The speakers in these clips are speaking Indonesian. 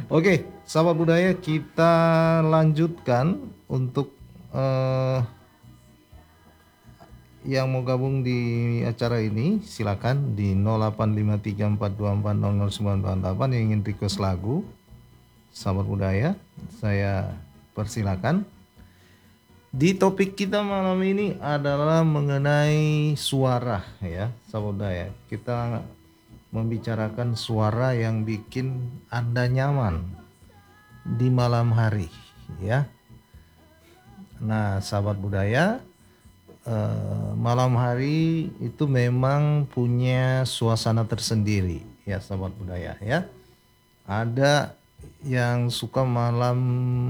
Oke, sahabat budaya, kita lanjutkan untuk eh, yang mau gabung di acara ini. Silakan di 085342400988 yang ingin request lagu. Sahabat budaya, saya persilakan. Di topik kita malam ini adalah mengenai suara, ya sahabat budaya. Kita membicarakan suara yang bikin Anda nyaman di malam hari, ya. Nah, sahabat budaya, malam hari itu memang punya suasana tersendiri, ya sahabat budaya, ya. Ada yang suka malam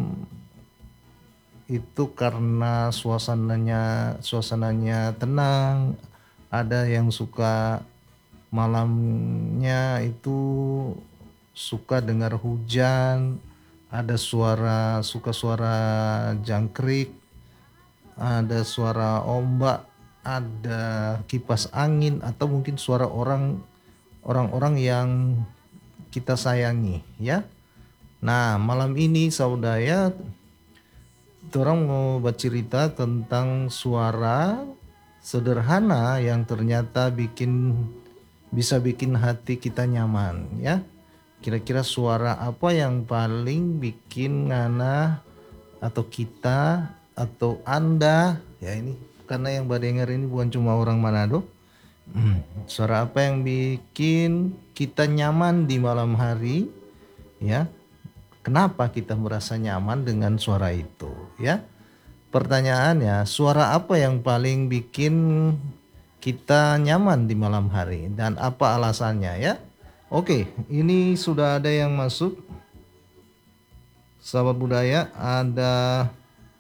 itu karena suasananya tenang, ada yang suka malamnya itu suka dengar hujan, ada suka suara jangkrik, ada suara ombak, ada kipas angin, atau mungkin suara orang-orang yang kita sayangi, ya. Nah, malam ini saudara, orang mau bercerita tentang suara sederhana yang ternyata bisa bikin hati kita nyaman, ya. Kira-kira suara apa yang paling bikin ngana atau kita atau Anda, ya, ini karena yang badengar ini bukan cuma orang Manado. Suara apa yang bikin kita nyaman di malam hari, ya? Kenapa kita merasa nyaman dengan suara itu, ya? Pertanyaannya, suara apa yang paling bikin kita nyaman di malam hari dan apa alasannya, ya? Oke, ini sudah ada yang masuk. Sahabat budaya, ada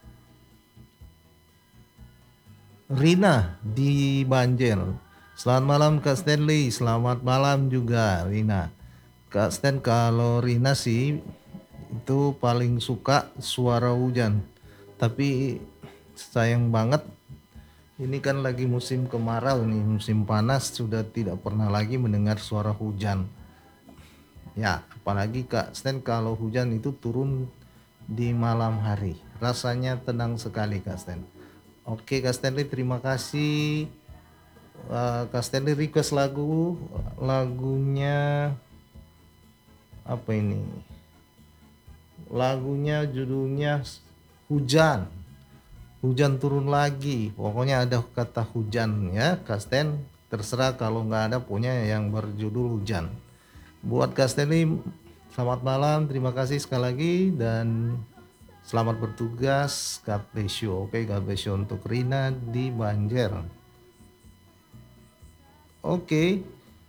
Rina di Banjar. Selamat malam Kak Stanley, selamat malam juga Rina. Kak Stan, kalau Rina sih itu paling suka suara hujan. Tapi sayang banget, ini kan lagi musim kemarau nih, musim panas, sudah tidak pernah lagi mendengar suara hujan. Ya, apalagi Kak Stan kalau hujan itu turun di malam hari. Rasanya tenang sekali Kak Stan. Oke Kak Stanley, terima kasih. Kak Stanley request lagunya apa ini? Lagunya judulnya Hujan. Hujan turun lagi. Pokoknya ada kata hujan, ya Kak Stan. Terserah, kalau nggak ada punya yang berjudul Hujan. Buat Kak Stanley, selamat malam. Terima kasih sekali lagi dan selamat bertugas. God bless you. Oke, God bless you untuk Rina di Banjar. Oke.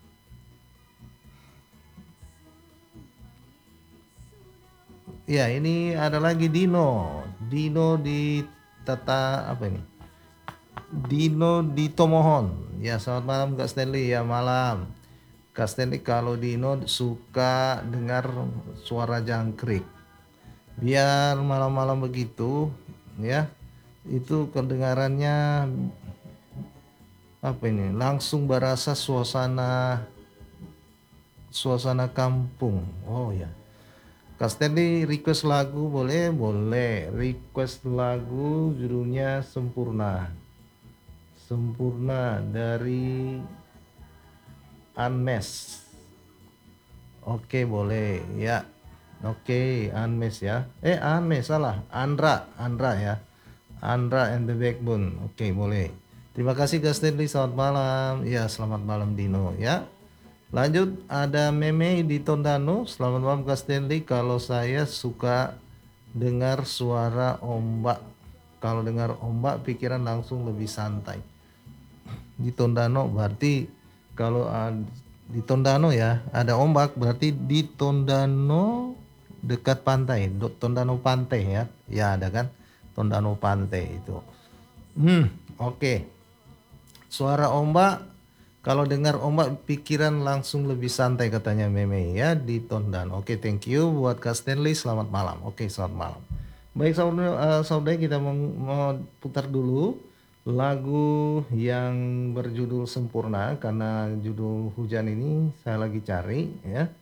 Ya, ini ada lagi Dino. Dino di Tata apa ini? Dino di Tomohon. Ya, selamat malam Kak Stanley. Ya, malam. Kak Stanley, kalau Dino suka dengar suara jangkrik. Biar malam-malam begitu, ya. Itu kedengarannya apa ini? Langsung berasa suasana kampung. Oh ya. Kak Stanley request lagu, boleh? Boleh. Request lagu judulnya Sempurna. Sempurna dari Anmes. Oke, boleh. Ya. Oke, Anmes ya. Anmes salah. Andra ya. Andra and the Backbone. Oke, boleh. Terima kasih Kak Stanley. Selamat malam. Ya, selamat malam Dino ya. Lanjut, ada Meme di Tondano. Selamat malam Kak Stanley. Kalau saya suka dengar suara ombak. Kalau dengar ombak pikiran langsung lebih santai. Di Tondano berarti kalau di Tondano ya ada ombak, berarti di Tondano dekat pantai. Tondano Pantai ya. Ya ada kan? Tondano Pantai itu. Oke. Suara ombak, kalau dengar ombak pikiran langsung lebih santai katanya Meme ya di Tondano. Oke, thank you buat Kak Stanley. Selamat malam. Oke, selamat malam. Baik saudara, kita mau putar dulu lagu yang berjudul Sempurna karena judul hujan ini saya lagi cari, ya.